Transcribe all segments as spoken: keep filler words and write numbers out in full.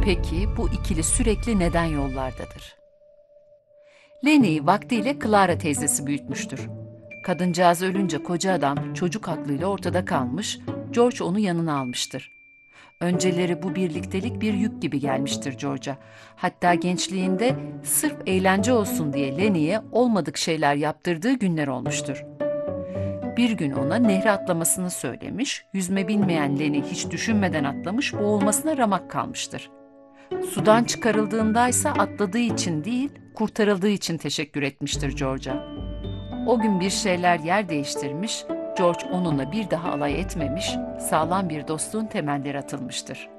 Peki bu ikili sürekli neden yollardadır? Lenny'yi vaktiyle Clara teyzesi büyütmüştür. Kadıncağız ölünce koca adam çocuk aklıyla ortada kalmış, George onu yanına almıştır. Önceleri bu birliktelik bir yük gibi gelmiştir George'a. Hatta gençliğinde sırf eğlence olsun diye Lenny'ye olmadık şeyler yaptırdığı günler olmuştur. Bir gün ona nehre atlamasını söylemiş, yüzme bilmeyen Lenny hiç düşünmeden atlamış, boğulmasına ramak kalmıştır. Sudan çıkarıldığındaysa atladığı için değil, kurtarıldığı için teşekkür etmiştir George'a. O gün bir şeyler yer değiştirmiş, George onunla bir daha alay etmemiş, sağlam bir dostluğun temelleri atılmıştır.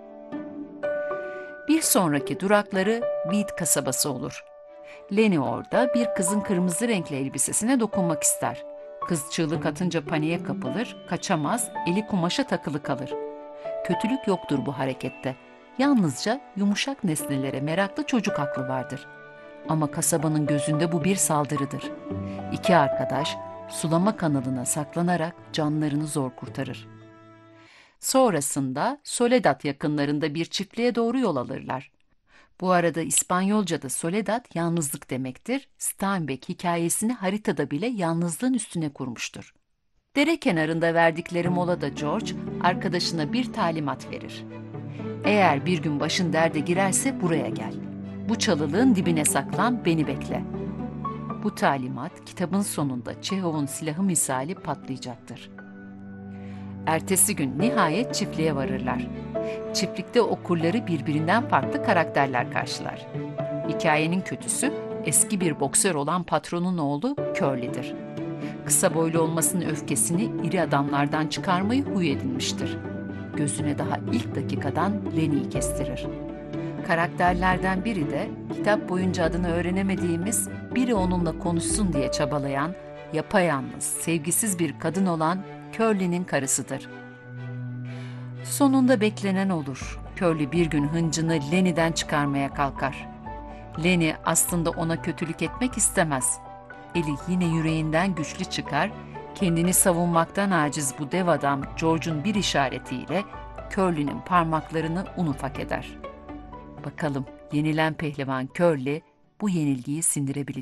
Bir sonraki durakları Weed kasabası olur. Lenny orada bir kızın kırmızı renkli elbisesine dokunmak ister. Kız çığlık atınca paniğe kapılır, kaçamaz, eli kumaşa takılı kalır. Kötülük yoktur bu harekette. Yalnızca yumuşak nesnelere meraklı çocuk aklı vardır. Ama kasabanın gözünde bu bir saldırıdır. İki arkadaş sulama kanalına saklanarak canlarını zor kurtarır. Sonrasında Soledad yakınlarında bir çiftliğe doğru yol alırlar. Bu arada İspanyolca'da Soledad yalnızlık demektir. Steinbeck hikayesini haritada bile yalnızlığın üstüne kurmuştur. Dere kenarında verdikleri molada George arkadaşına bir talimat verir. Eğer bir gün başın derde girerse buraya gel. Bu çalılığın dibine saklan, beni bekle. Bu talimat kitabın sonunda Çehov'un silahı misali patlayacaktır. Ertesi gün nihayet çiftliğe varırlar. Çiftlikte okurları birbirinden farklı karakterler karşılar. Hikayenin kötüsü eski bir boksör olan patronun oğlu Curly'dir. Kısa boylu olmasının öfkesini iri adamlardan çıkarmayı huy edinmiştir. Gözüne daha ilk dakikadan Lenny'yi kestirir. Karakterlerden biri de kitap boyunca adını öğrenemediğimiz, biri onunla konuşsun diye çabalayan, yapayalnız, sevgisiz bir kadın olan Curly'nin karısıdır. Sonunda beklenen olur. Curly bir gün hıncını Lenny'den çıkarmaya kalkar. Lenny aslında ona kötülük etmek istemez. Eli yine yüreğinden güçlü çıkar, kendini savunmaktan aciz bu dev adam George'un bir işaretiyle Curly'nin parmaklarını un ufak eder. Bakalım yenilen pehlivan Curly bu yenilgiyi sindirebilecek